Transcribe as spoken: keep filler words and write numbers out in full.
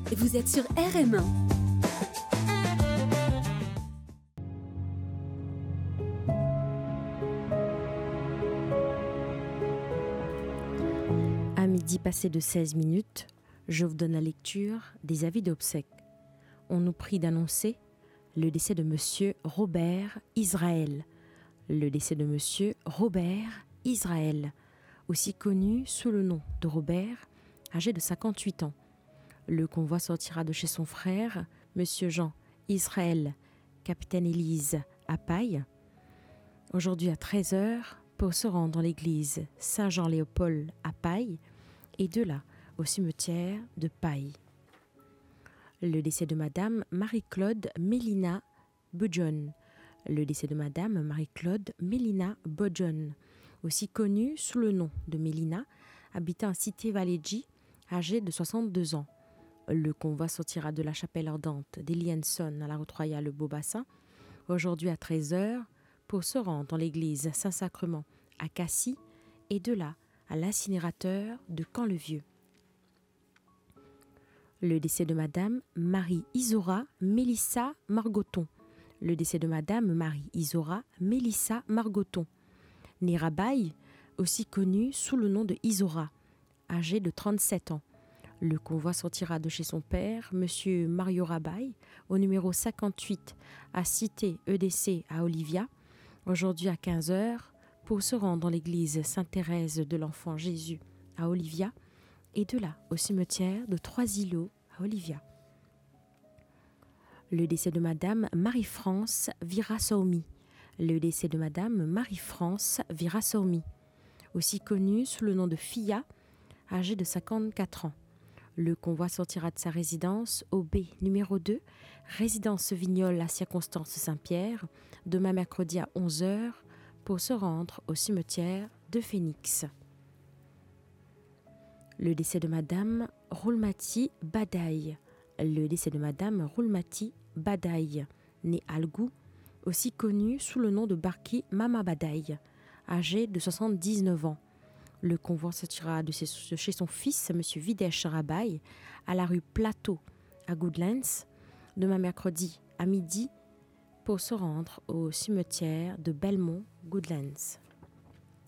et vous êtes sur R M un. À midi passé de seize minutes, je vous donne la lecture des avis d'obsèques. On nous prie d'annoncer le décès de Monsieur Robert Israël. Le décès de Monsieur Robert Israël, aussi connu sous le nom de Robert, âgé de cinquante-huit ans. Le convoi sortira de chez son frère, Monsieur Jean Israël, capitaine Élise à Paille, aujourd'hui à treize heures, pour se rendre dans l'église Saint-Jean-Léopold à Paille, et de là au cimetière de Paille. Le décès de Madame Marie-Claude Mélina Bodjon. Le décès de Madame Marie-Claude Mélina Bodjon, aussi connue sous le nom de Mélina, habitant à Cité-Valedji, âgée de soixante-deux ans. Le convoi sortira de la chapelle ardente d'Elienson à la route royale Beaubassin, aujourd'hui à treize heures, pour se rendre dans l'église Saint-Sacrement à Cassis, et de là à l'incinérateur de Camp-le-Vieux. Le décès de Madame Marie-Isora Mélissa Margoton. Le décès de Madame Marie-Isora Mélissa Margoton, née Rabaille, aussi connue sous le nom de Isora, âgée de trente-sept ans. Le convoi sortira de chez son père, Monsieur Mario Rabaille, au numéro cinquante-huit à Cité E D C à Olivia, aujourd'hui à quinze heures, pour se rendre dans l'église Sainte-Thérèse de l'Enfant Jésus à Olivia, et de là au cimetière de Trois-Îlots à Olivia. Le décès de Madame Marie-France Virassoumi. Le décès de Madame Marie-France Virassoumi, aussi connue sous le nom de Fia, âgée de cinquante-quatre ans. Le convoi sortira de sa résidence au B numéro deux, résidence Vignol à Circonstance Saint-Pierre, demain mercredi à onze heures, pour se rendre au cimetière de Phénix. Le décès de Madame Roulmati Badaï. Le décès de Madame Roulmati Badaï, née Algou, aussi connue sous le nom de Barki Mama Badaï, âgée de soixante-dix-neuf ans. Le convoi sortira de chez son fils, M. Videsh Rabaille, à la rue Plateau, à Goodlands, demain mercredi à midi, pour se rendre au cimetière de Belmont, Goodlands.